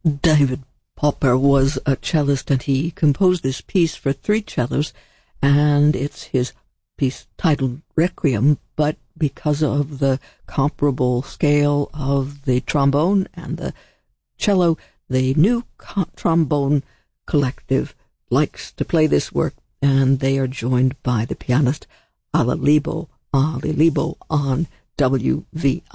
David Popper was a cellist, and he composed this piece for 3 cellos, and it's his piece titled Requiem, but because of the comparable scale of the trombone and the cello, the New Trombone Collective likes to play this work, and they are joined by the pianist Ali Lebo on WVI.